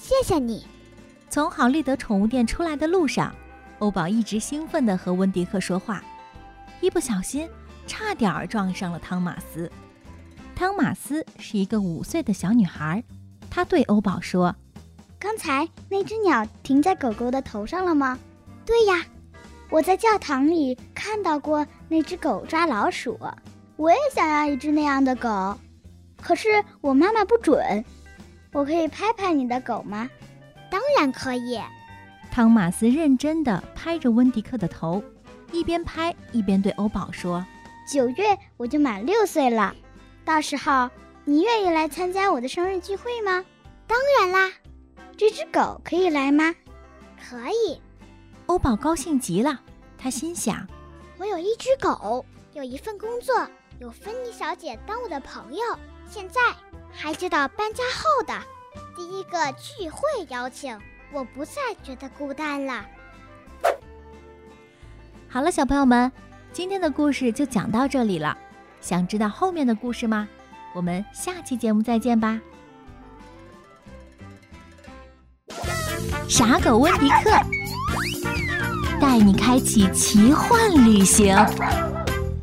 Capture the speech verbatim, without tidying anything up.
谢谢你。 从好利德宠物店出来的路上，欧宝一直兴奋地和温迪克说话，一不小心差点撞上了汤马斯。汤马斯是一个五岁的小女孩，她对欧宝说： 刚才那只鸟停在狗狗的头上了吗？对呀，我在教堂里看到过那只狗抓老鼠，我也想要一只那样的狗，可是我妈妈不准。我可以拍拍你的狗吗？当然可以。 汤马斯认真地拍着温迪克的头，一边拍一边对欧宝说： 九月我就满六岁了，到时候你愿意来参加我的生日聚会吗？当然啦。这只狗可以来吗？可以。 欧宝高兴极了，他心想： 我有一只狗，有一份工作，有芬妮小姐当我的朋友，现在还知道搬家后的第一个聚会邀请，我不再觉得孤单了。 好了，小朋友们，今天的故事就讲到这里了。想知道后面的故事吗？我们下期节目再见吧。傻狗温迪克带你开启奇幻旅行。